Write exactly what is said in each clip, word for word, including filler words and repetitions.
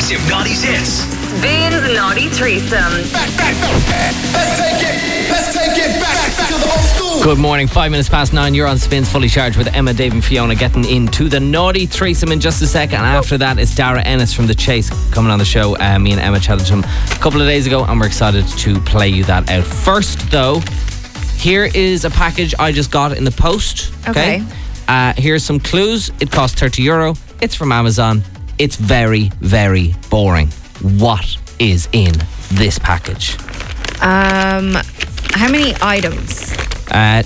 exclusive Naughty's hits. Spins Naughty Threesome. Back, back, back. Let's take it. Let's take it back, back to the old school. Good morning, five minutes past nine. You're on Spins Fully Charged with Emma, Dave and Fiona getting into the Naughty Threesome in just a second. And after that, it's Dara Ennis from The Chase coming on the show. Uh, me and Emma chatted to him a couple of days ago and we're excited to play you that out. First, though, here is a package I just got in the post. Okay. Okay. Uh, here's some clues. It costs thirty euro. It's from Amazon. It's very, very boring. What is in this package? Um, how many items? Uh,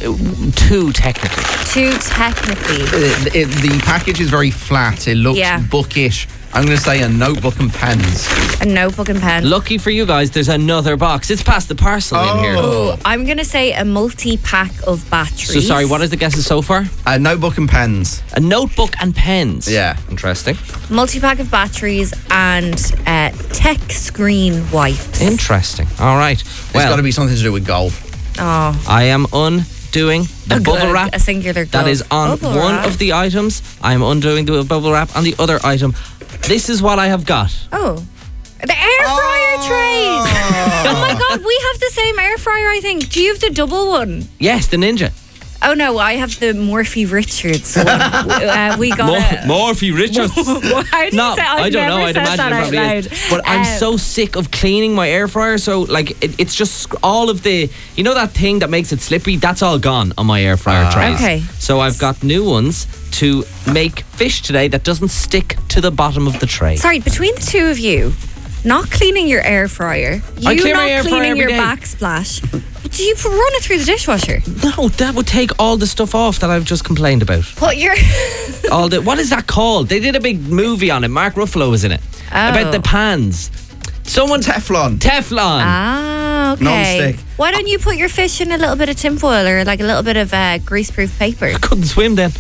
two, technically. Two, technically. The, it, the package is very flat. It looks Yeah. bookish. I'm going to say a notebook and pens. A notebook and pen. Lucky for you guys, there's another box. It's past the parcel in here. Oh, I'm going to say a multi-pack of batteries. So sorry, what is the guesses so far? A notebook and pens. A notebook and pens. Yeah. Interesting. Multi-pack of batteries and uh, tech screen wipes. Interesting. All right. It's Well, got to be something to do with golf. Oh. I am undoing the A bubble glove, wrap a singular that glove. is on Bubble one wrap. of the items. I am undoing the bubble wrap on the other item. This is what I have got. Oh. The air fryer trays. Oh my God, we have the same air fryer, I think. Do you have the double one? Yes, the Ninja. Oh no, I have the Morphy Richards one. uh, we got a... Morphy Richards. How do you No, say? I've I don't know. never I'd said imagine that it out probably loud. is. But I'm Um, so sick of cleaning my air fryer. So, like, it, it's just all of the, you know, that thing that makes it slippery? That's all gone on my air fryer Ah. trays. Okay. So I've got new ones to make fish today that doesn't stick to the bottom of the tray. Sorry, between the two of you, not cleaning your air fryer, I you clean my not air fryer cleaning every your day. backsplash, do you run it through the dishwasher? No, that would take all the stuff off that I've just complained about. Put your... All the what is that called? They did a big movie on it. Mark Ruffalo was in it. About Oh. the pans. Someone Teflon. Teflon. Ah, okay. Non-stick. Why don't you put your fish in a little bit of tinfoil or like a little bit of uh, greaseproof paper? Couldn't swim then.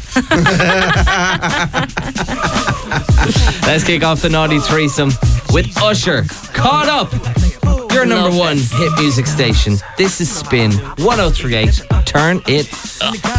Let's kick off the Naughty Threesome with Usher. Caught Up. Your number Love one this. hit music station. This is Spin one oh three point eight. Turn it up.